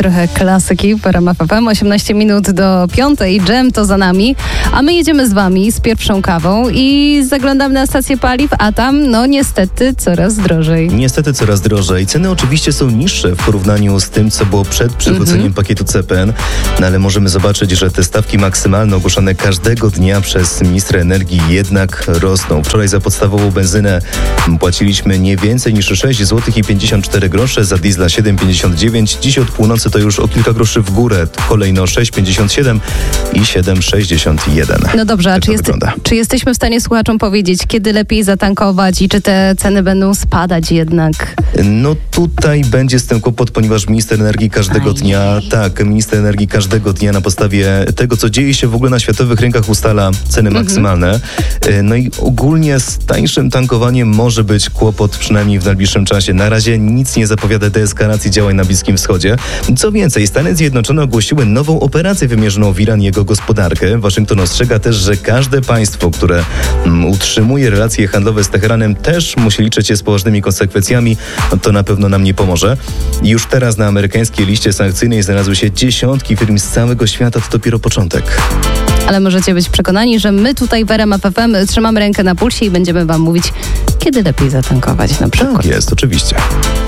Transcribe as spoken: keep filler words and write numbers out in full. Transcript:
trochę klasyki w R M F F M. osiemnaście minut do piątej, dżem to za nami, a my jedziemy z wami z pierwszą kawą i zaglądamy na stację paliw, a tam no niestety coraz drożej. Niestety coraz drożej. Ceny oczywiście są niższe w porównaniu z tym, co było przed przywróceniem mm-hmm. pakietu C P N, no ale możemy zobaczyć, że te stawki maksymalne ogłoszone każdego dnia przez ministra energii jednak rosną. Wczoraj za podstawową benzynę płaciliśmy nie więcej niż sześć złotych pięćdziesiąt cztery grosze, za diesla siedem pięćdziesiąt dziewięć. Dziś od północy to już o kilka groszy w górę. Kolejno sześć pięćdziesiąt siedem i siedem sześćdziesiąt jeden. No dobrze, a tak czy, jest, czy jesteśmy w stanie słuchaczom powiedzieć, kiedy lepiej zatankować i czy te ceny będą spadać jednak? No tutaj będzie z tym kłopot, ponieważ minister energii każdego Aj. dnia, tak, minister energii każdego dnia na podstawie tego, co dzieje się w ogóle na światowych rynkach, ustala ceny mhm. maksymalne. No i ogólnie z tańszym tankowaniem może być kłopot, przynajmniej w najbliższym czasie. Na razie nic nie zapowiada deeskalacji działań na Bliskim Wschodzie. Co więcej, Stany Zjednoczone ogłosiły nową operację wymierzoną w Iran i jego gospodarkę. Waszyngton ostrzega też, że każde państwo, które um, utrzymuje relacje handlowe z Teheranem, też musi liczyć się z poważnymi konsekwencjami. No, to na pewno nam nie pomoże. Już teraz na amerykańskiej liście sankcyjnej znalazły się dziesiątki firm z całego świata. To dopiero początek. Ale możecie być przekonani, że my tutaj w R M F F M trzymamy rękę na pulsie i będziemy wam mówić, kiedy lepiej zatankować na przykład. Tak jest, oczywiście.